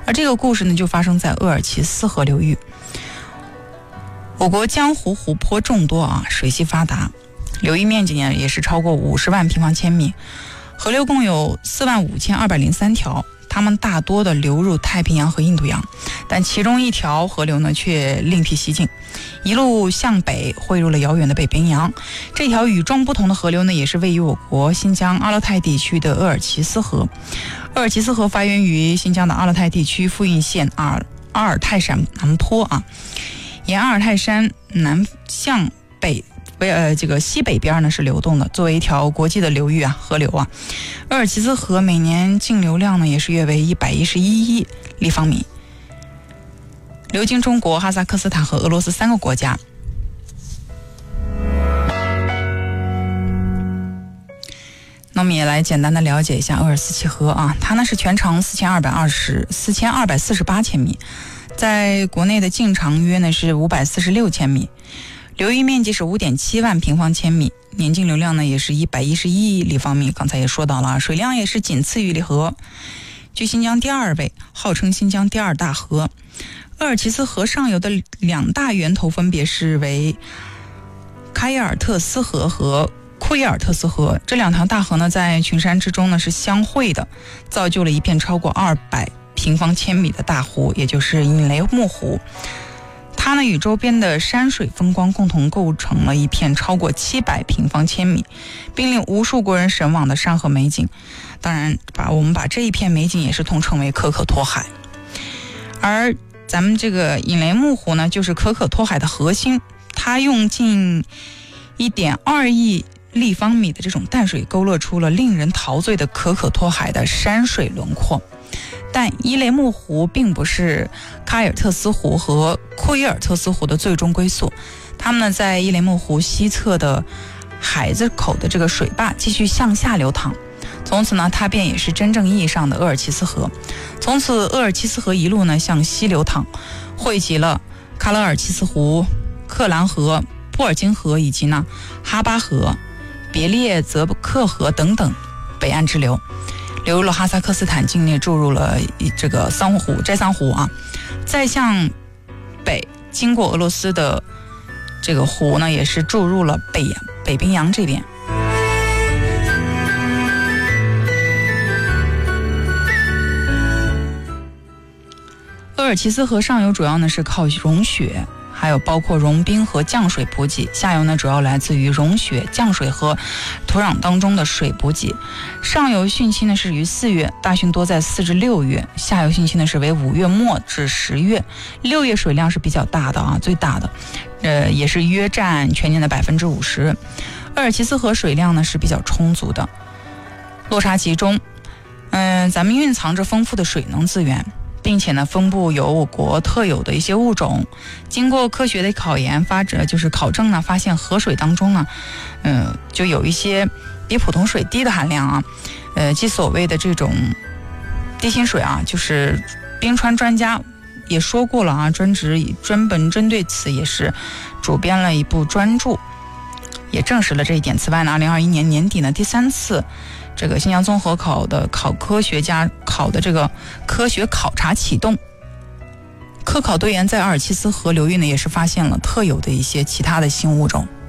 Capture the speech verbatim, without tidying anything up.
而这个故事呢，就发生在鄂尔齐斯河流域。我国江湖湖泊众多啊，水系发达，流域面积呢也是超过五十万平方千米，河流共有四万五千二百零三条。它们大多的流入太平洋和印度洋，但其中一条河流呢却另辟蹊径，一路向北汇入了遥远的北冰洋。这条与众不同的河流呢，也是位于我国新疆阿勒泰地区的鄂尔齐斯河。鄂尔齐斯河发源于新疆的阿勒泰地区富蕴县阿尔阿尔泰山南坡啊，沿阿尔泰山南向北。呃，这个西北边呢是流动的，作为一条国际的流域啊，河流啊，鄂尔齐斯河每年净流量呢也是约为一百一十一亿立方米，流经中国、哈萨克斯坦和俄罗斯三个国家。那我们也来简单的了解一下鄂尔斯奇河啊，它呢是全长四千二百二十四千二百四十八千米，在国内的净长约呢是五百四十六千米。流域面积是 五点七万平方千米，年净流量呢也是一百一十一亿立方米，刚才也说到了，水量也是仅次于里河，居新疆第二位，号称新疆第二大河。鄂尔齐斯河上游的两大源头分别是为喀耶尔特斯河和库耶尔特斯河，这两条大河呢在群山之中呢是相汇的，造就了一片超过二百平方千米的大湖，也就是引雷木湖。它呢与周边的山水风光共同构成了一片超过七百平方千米，并令无数国人神往的山河美景。当然，把我们把这一片美景也是统称为可可托海。而咱们这个引雷木湖呢，就是可可托海的核心，它用近 一点二亿立方米的这种淡水勾勒出了令人陶醉的可可托海的山水轮廓。但伊雷木湖并不是喀尔特斯湖和库耶尔特斯湖的最终归宿，它们呢在伊雷木湖西侧的海子口的这个水坝继续向下流淌，从此呢它便也是真正意义上的鄂尔齐斯河。从此鄂尔齐斯河一路呢向西流淌，汇集了喀勒尔齐斯湖、克兰河、布尔津河以及呢哈巴河、别列泽克河等等北岸支流，流入了哈萨克斯坦境内，注入了这个桑湖斋桑湖啊，再向北经过俄罗斯的这个湖呢，也是注入了北北冰洋这边。鄂尔齐斯河上游主要呢是靠融雪，还有包括融冰和降水补给，下游呢主要来自于融雪、降水和土壤当中的水补给。上游汛期呢是于四月，大汛多在四至六月，下游汛期呢是为五月末至十月，六月水量是比较大的啊，最大的，呃，也是约占全年的百分之五十。鄂尔齐斯河水量呢是比较充足的，落差集中，嗯、呃，咱们蕴藏着丰富的水能资源。并且呢，分布有我国特有的一些物种。经过科学的考研发展，就是考证呢，发现河水当中呢，嗯、呃，就有一些比普通水低的含量啊，呃，即所谓的这种地心水啊，就是冰川专家也说过了啊，专职专门针对此也是主编了一部专著，也证实了这一点。此外呢，二零二一年年底呢，第三次这个新疆综合考的考科学家考的这个科学考察启动，科考队员在鄂尔齐斯河流域呢也是发现了特有的一些其他的新物种。